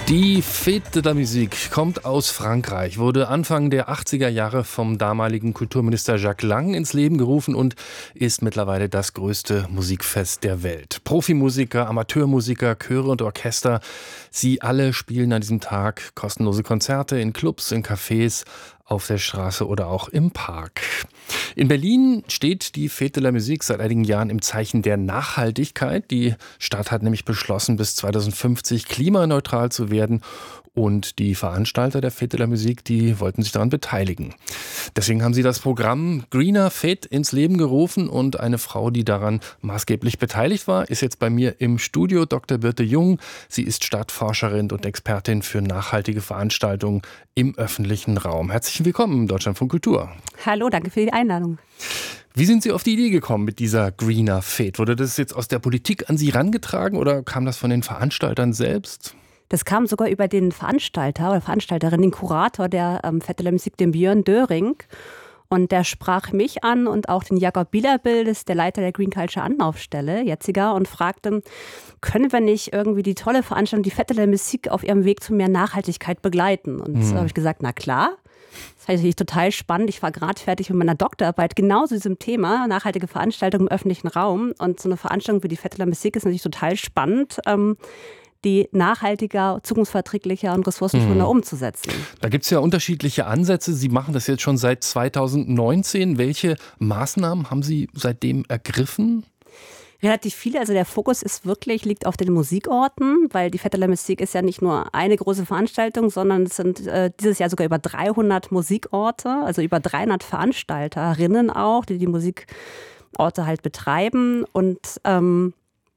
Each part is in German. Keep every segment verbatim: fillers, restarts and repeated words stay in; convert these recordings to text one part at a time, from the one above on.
Die Fête de la Musique kommt aus Frankreich, wurde Anfang der achtziger Jahre vom damaligen Kulturminister Jacques Lang ins Leben gerufen und ist mittlerweile das größte Musikfest der Welt. Profimusiker, Amateurmusiker, Chöre und Orchester, sie alle spielen an diesem Tag kostenlose Konzerte in Clubs, in Cafés, auf der Straße oder auch im Park. In Berlin steht die Fête de la Musique seit einigen Jahren im Zeichen der Nachhaltigkeit. Die Stadt hat nämlich beschlossen, bis zweitausendfünfzig klimaneutral zu werden. Und die Veranstalter der Fête de la Musique, die wollten sich daran beteiligen. Deswegen haben sie das Programm Greener Fête ins Leben gerufen. Und eine Frau, die daran maßgeblich beteiligt war, ist jetzt bei mir im Studio, Doktor Birte Jung. Sie ist Stadtforscherin und Expertin für nachhaltige Veranstaltungen im öffentlichen Raum. Herzlich willkommen im Deutschlandfunk Kultur. Hallo, danke für die Einladung. Wie sind Sie auf die Idee gekommen mit dieser Greener Fête? Wurde das jetzt aus der Politik an Sie herangetragen oder kam das von den Veranstaltern selbst? Das kam sogar über den Veranstalter oder Veranstalterin, den Kurator der ähm, Fête de la Musique, den Björn Döring. Und der sprach mich an und auch den Jakob Bielerbildis, der Leiter der Green Culture Anlaufstelle, jetziger, und fragte, können wir nicht irgendwie die tolle Veranstaltung, die Fête de la Musique, auf ihrem Weg zu mehr Nachhaltigkeit begleiten? Und mhm. da habe ich gesagt, na klar. Das fand ich natürlich total spannend. Ich war gerade fertig mit meiner Doktorarbeit genau zu diesem Thema, nachhaltige Veranstaltungen im öffentlichen Raum. Und so eine Veranstaltung wie die Fête de la Musique ist natürlich total spannend, ähm, die nachhaltiger, zukunftsverträglicher und ressourcenschonender mhm. umzusetzen. Da gibt es ja unterschiedliche Ansätze. Sie machen das jetzt schon seit zweitausendneunzehn. Welche Maßnahmen haben Sie seitdem ergriffen? Relativ viele. Also der Fokus ist wirklich, liegt auf den Musikorten, weil die Fête de la Musique ist ja nicht nur eine große Veranstaltung, sondern es sind äh, dieses Jahr sogar über dreihundert Musikorte, also über dreihundert Veranstalterinnen auch, die die Musikorte halt betreiben. Und ähm,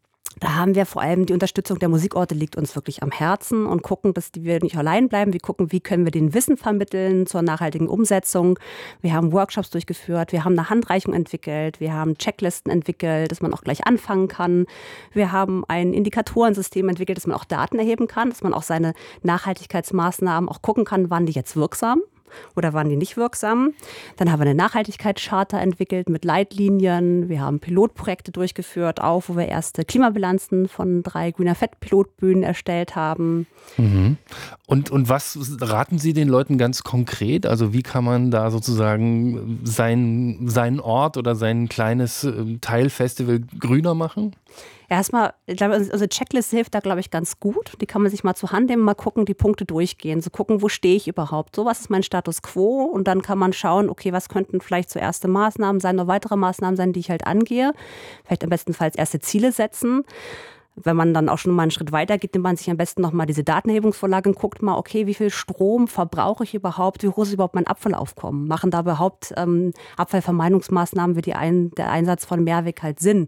da haben wir vor allem die Unterstützung der Musikorte liegt uns wirklich am Herzen und gucken, dass wir nicht allein bleiben. Wir gucken, wie können wir den Wissen vermitteln zur nachhaltigen Umsetzung. Wir haben Workshops durchgeführt, wir haben eine Handreichung entwickelt, wir haben Checklisten entwickelt, dass man auch gleich anfangen kann. Wir haben ein Indikatorensystem entwickelt, dass man auch Daten erheben kann, dass man auch seine Nachhaltigkeitsmaßnahmen auch gucken kann, waren die jetzt wirksam oder waren die nicht wirksam. Dann haben wir eine Nachhaltigkeitscharta entwickelt mit Leitlinien. Wir haben Pilotprojekte durchgeführt, auch wo wir erste Klimabilanzen von drei Greener Fête-Pilotbühnen erstellt haben. Mhm. Und, und was raten Sie den Leuten ganz konkret? Also wie kann man da sozusagen sein, seinen Ort oder sein kleines Teilfestival grüner machen? Erstmal, ich glaube, unsere Checkliste hilft da, glaube ich, ganz gut. Die kann man sich mal zur Hand nehmen, mal gucken, die Punkte durchgehen. So gucken, wo stehe ich überhaupt? So, was ist mein Status quo? Und dann kann man schauen, okay, was könnten vielleicht so erste Maßnahmen sein, noch weitere Maßnahmen sein, die ich halt angehe. Vielleicht am bestenfalls erste Ziele setzen. Wenn man dann auch schon mal einen Schritt weiter geht, nimmt man sich am besten nochmal diese Datenerhebungsvorlage und guckt mal, okay, wie viel Strom verbrauche ich überhaupt? Wie hoch ist überhaupt mein Abfallaufkommen? Machen da überhaupt ähm, Abfallvermeidungsmaßnahmen wie die ein, der Einsatz von Mehrweg halt Sinn?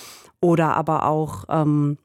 Oder aber auch, ähm,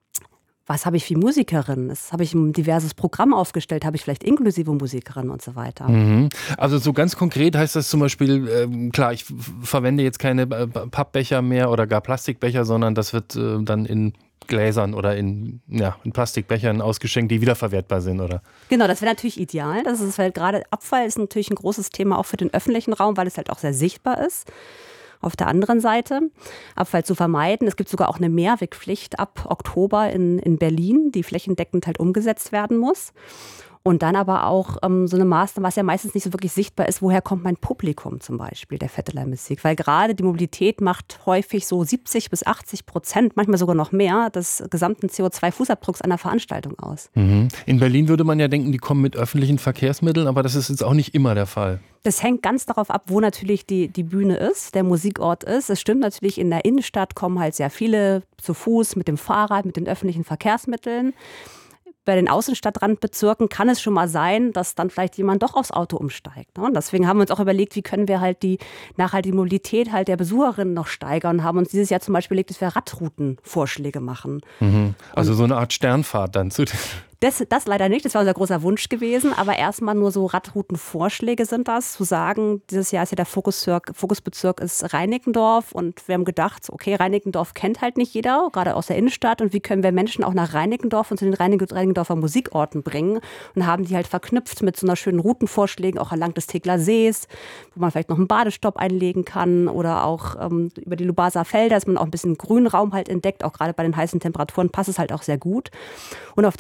was habe ich für Musikerinnen? Habe ich ein diverses Programm aufgestellt? Habe ich vielleicht inklusive Musikerinnen und so weiter? Mhm. Also so ganz konkret heißt das zum Beispiel, äh, klar, ich f- verwende jetzt keine äh, Pappbecher mehr oder gar Plastikbecher, sondern das wird äh, dann in Gläsern oder in, ja, in Plastikbechern ausgeschenkt, die wiederverwertbar sind, oder? Genau, das wäre natürlich ideal. Das ist halt gerade Abfall ist natürlich ein großes Thema auch für den öffentlichen Raum, weil es halt auch sehr sichtbar ist. Auf der anderen Seite, Abfall zu vermeiden. Es gibt sogar auch eine Mehrwegpflicht ab Oktober in, in Berlin, die flächendeckend halt umgesetzt werden muss. Und dann aber auch ähm, so eine Maßnahme, was ja meistens nicht so wirklich sichtbar ist, woher kommt mein Publikum zum Beispiel, der Fête de la Musique. Weil gerade die Mobilität macht häufig so siebzig bis achtzig Prozent, manchmal sogar noch mehr, des gesamten C O zwei Fußabdrucks einer Veranstaltung aus. Mhm. In Berlin würde man ja denken, die kommen mit öffentlichen Verkehrsmitteln, aber das ist jetzt auch nicht immer der Fall. Das hängt ganz darauf ab, wo natürlich die, die Bühne ist, der Musikort ist. Es stimmt natürlich, in der Innenstadt kommen halt sehr viele zu Fuß, mit dem Fahrrad, mit den öffentlichen Verkehrsmitteln. Bei den Außenstadtrandbezirken kann es schon mal sein, dass dann vielleicht jemand doch aufs Auto umsteigt. Und deswegen haben wir uns auch überlegt, wie können wir halt die nachhaltige Mobilität halt der Besucherinnen noch steigern und haben uns dieses Jahr zum Beispiel überlegt, dass wir Radroutenvorschläge machen. Mhm. Also und so eine Art Sternfahrt dann zu. Das, das leider nicht, das war unser großer Wunsch gewesen, aber erstmal nur so Radroutenvorschläge sind das, zu sagen, dieses Jahr ist ja der Fokusbezirk, Fokusbezirk ist Reinickendorf und wir haben gedacht, okay, Reinickendorf kennt halt nicht jeder, gerade aus der Innenstadt, und wie können wir Menschen auch nach Reinickendorf und zu den Reinickendorfer Musikorten bringen und haben die halt verknüpft mit so einer schönen Routenvorschlägen, auch entlang des Tegeler Sees, wo man vielleicht noch einen Badestopp einlegen kann oder auch ähm, über die Lubaser Felder, dass man auch ein bisschen Grünraum halt entdeckt, auch gerade bei den heißen Temperaturen passt es halt auch sehr gut. Und auf der anderen Seite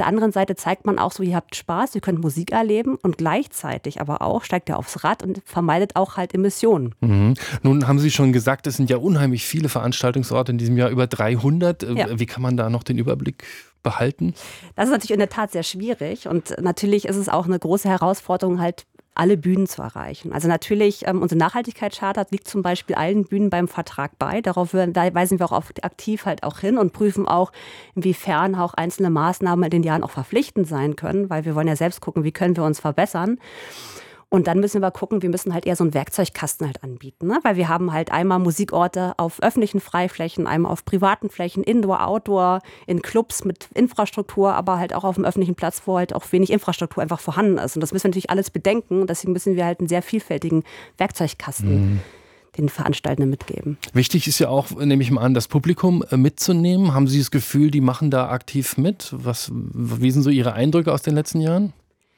Seite zeigt man auch so, ihr habt Spaß, ihr könnt Musik erleben und gleichzeitig aber auch steigt ihr aufs Rad und vermeidet auch halt Emissionen. Mhm. Nun haben Sie schon gesagt, es sind ja unheimlich viele Veranstaltungsorte in diesem Jahr, über dreihundert. Ja. Wie kann man da noch den Überblick behalten? Das ist natürlich in der Tat sehr schwierig und natürlich ist es auch eine große Herausforderung, halt alle Bühnen zu erreichen. Also natürlich, ähm, unsere Nachhaltigkeitscharta liegt zum Beispiel allen Bühnen beim Vertrag bei. Darauf wir, da weisen wir auch auf, aktiv halt auch hin und prüfen auch, inwiefern auch einzelne Maßnahmen in den Jahren auch verpflichtend sein können, weil wir wollen ja selbst gucken, wie können wir uns verbessern. Und dann müssen wir gucken, wir müssen halt eher so einen Werkzeugkasten halt anbieten, ne? Weil wir haben halt einmal Musikorte auf öffentlichen Freiflächen, einmal auf privaten Flächen, Indoor, Outdoor, in Clubs mit Infrastruktur, aber halt auch auf dem öffentlichen Platz, wo halt auch wenig Infrastruktur einfach vorhanden ist. Und das müssen wir natürlich alles bedenken. Deswegen müssen wir halt einen sehr vielfältigen Werkzeugkasten mhm. den Veranstaltenden mitgeben. Wichtig ist ja auch, nehme ich mal an, das Publikum mitzunehmen. Haben Sie das Gefühl, die machen da aktiv mit? Was, wie sind so Ihre Eindrücke aus den letzten Jahren?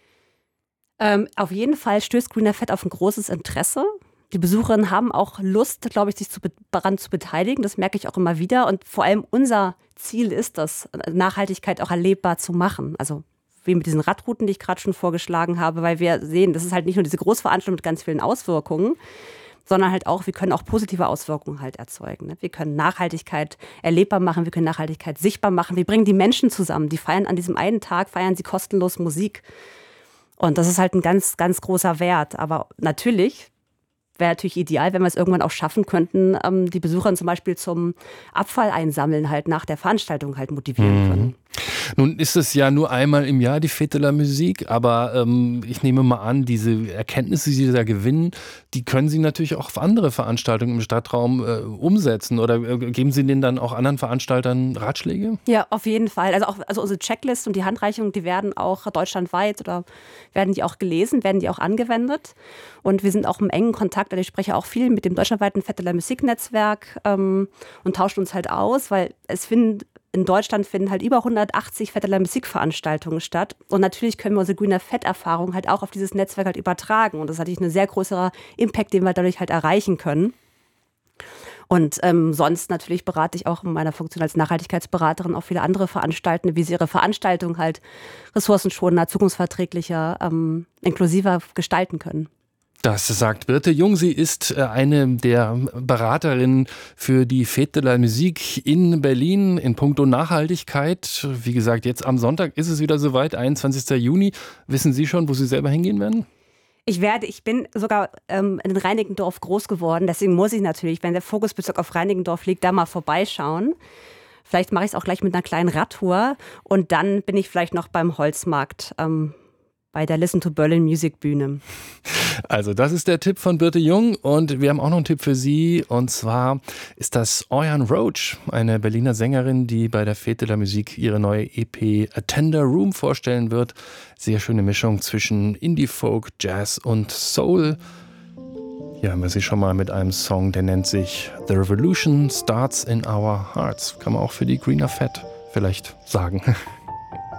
Ähm, auf jeden Fall stößt Greener Fett auf ein großes Interesse. Die Besucherinnen haben auch Lust, glaube ich, sich zu, daran zu beteiligen. Das merke ich auch immer wieder. Und vor allem unser Ziel ist das, Nachhaltigkeit auch erlebbar zu machen. Also wie mit diesen Radrouten, die ich gerade schon vorgeschlagen habe, weil wir sehen, das ist halt nicht nur diese Großveranstaltung mit ganz vielen Auswirkungen, sondern halt auch, wir können auch positive Auswirkungen halt erzeugen. Wir können Nachhaltigkeit erlebbar machen, wir können Nachhaltigkeit sichtbar machen. Wir bringen die Menschen zusammen, die feiern an diesem einen Tag, feiern sie kostenlos Musik. Und das ist halt ein ganz, ganz großer Wert. Aber natürlich wäre natürlich ideal, wenn wir es irgendwann auch schaffen könnten, ähm, die Besucher zum Beispiel zum Abfall einsammeln halt nach der Veranstaltung halt motivieren können. Mhm. Nun ist es ja nur einmal im Jahr die Fête de la Musique, aber ähm, ich nehme mal an, diese Erkenntnisse, die Sie da gewinnen, die können Sie natürlich auch auf andere Veranstaltungen im Stadtraum äh, umsetzen oder äh, geben Sie denen dann auch anderen Veranstaltern Ratschläge? Ja, auf jeden Fall. Also auch also unsere Checklist und die Handreichungen, die werden auch deutschlandweit oder werden die auch gelesen, werden die auch angewendet und wir sind auch im engen Kontakt, also ich spreche auch viel mit dem deutschlandweiten Fête de la Musique Netzwerk ähm, und tauschen uns halt aus, weil es finden in Deutschland finden halt über hundertachtzig Fête de la Musique Veranstaltungen statt. Und natürlich können wir unsere Greener Fett-Erfahrung halt auch auf dieses Netzwerk halt übertragen. Und das ist natürlich ein sehr größerer Impact, den wir dadurch halt erreichen können. Und ähm, sonst natürlich berate ich auch in meiner Funktion als Nachhaltigkeitsberaterin auch viele andere Veranstaltende, wie sie ihre Veranstaltung halt ressourcenschonender, zukunftsverträglicher, ähm, inklusiver gestalten können. Das sagt Birte Jung. Sie ist eine der Beraterinnen für die Fête de la Musique in Berlin in puncto Nachhaltigkeit. Wie gesagt, jetzt am Sonntag ist es wieder soweit, einundzwanzigster Juni. Wissen Sie schon, wo Sie selber hingehen werden? Ich werde, ich bin sogar ähm, in Reinickendorf groß geworden. Deswegen muss ich natürlich, wenn der Fokusbezug auf Reinickendorf liegt, da mal vorbeischauen. Vielleicht mache ich es auch gleich mit einer kleinen Radtour. Und dann bin ich vielleicht noch beim Holzmarkt ähm, bei der Listen to Berlin Music Bühne. Also das ist der Tipp von Birte Jung und wir haben auch noch einen Tipp für Sie und zwar ist das Orjan Roach, eine Berliner Sängerin, die bei der Fête de la Musique ihre neue E P A Tender Room vorstellen wird. Sehr schöne Mischung zwischen Indie-Folk, Jazz und Soul. Hier haben wir sie schon mal mit einem Song, der nennt sich The Revolution Starts in Our Hearts. Kann man auch für die Greener Fett vielleicht sagen.